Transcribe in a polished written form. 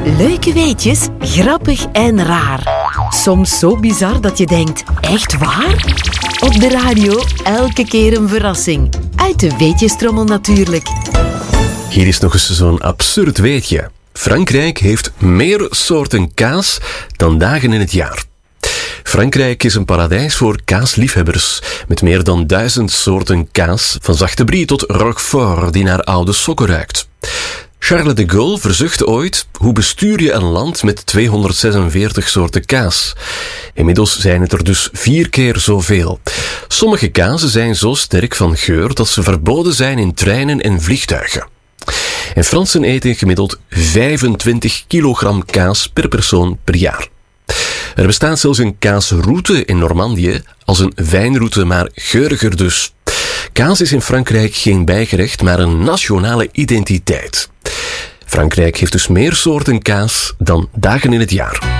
Leuke weetjes, grappig en raar. Soms zo bizar dat je denkt, echt waar? Op de radio elke keer een verrassing. Uit de weetjestrommel natuurlijk. Hier is nog eens zo'n absurd weetje. Frankrijk heeft meer soorten kaas dan dagen in het jaar. Frankrijk is een paradijs voor kaasliefhebbers, met meer dan 1000 soorten kaas, van zachte brie tot Roquefort, die naar oude sokken ruikt. Charles de Gaulle verzuchtte ooit, hoe bestuur je een land met 246 soorten kaas? Inmiddels zijn het er dus 4 keer zoveel. Sommige kazen zijn zo sterk van geur dat ze verboden zijn in treinen en vliegtuigen. En Fransen eten gemiddeld 25 kilogram kaas per persoon per jaar. Er bestaat zelfs een kaasroute in Normandië, als een wijnroute, maar geuriger dus. Kaas is in Frankrijk geen bijgerecht, maar een nationale identiteit. Frankrijk heeft dus meer soorten kaas dan dagen in het jaar.